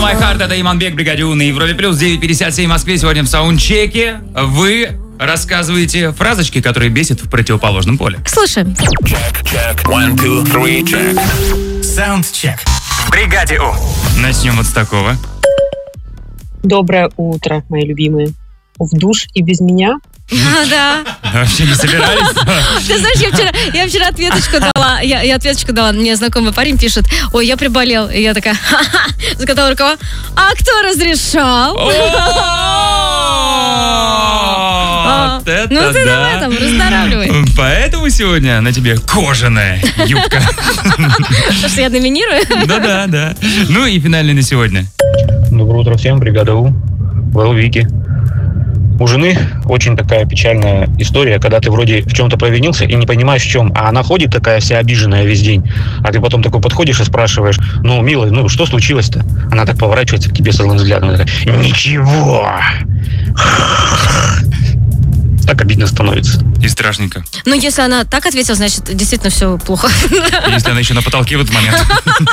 My Heart, это Иманбек, Бригадюн и Европе Плюс, 9:57 в Москве. Сегодня в саундчеке вы рассказываете фразочки, которые бесят в противоположном поле. Слушаем. Check. 1, 2, 3, check. Soundcheck. В бригаде У. Начнем вот с такого. Доброе утро, мои любимые. В душ и без меня? Да. Вообще не собирались? Ты знаешь, я вчера ответочку дала. Я ответочку дала. Мне знакомый парень пишет: ой, я приболел. И я такая: ха-ха. Закатала рукава. А кто разрешал? Вот это Ну ты да. давай там, раздоравливай. Поэтому сегодня на тебе кожаная юбка. Потому что я номинирую. Да. Ну и финальный на сегодня. Доброе утро всем, бригада У, Вэл Вики. У жены очень такая печальная история, когда ты вроде в чем-то провинился и не понимаешь в чем, а она ходит такая вся обиженная весь день, а ты потом такой подходишь и спрашиваешь: ну, милый, ну что случилось-то? Она так поворачивается к тебе с злым взглядом и такая: ничего. Так обидно становится. И страшненько. Ну, если она так ответила, значит, действительно все плохо. Если она еще на потолке в этот момент.